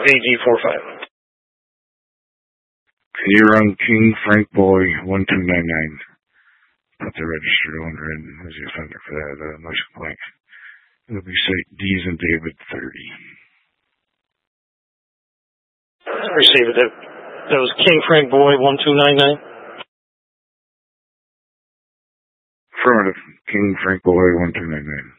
AG45. Can you run King Frank Boy 1299? Put the registered owner in as the offender for that noise complaint. It'll be site D's and David 30. Receive it. That was King Frank Boy 1299. Affirmative. King Frank Boy 1299.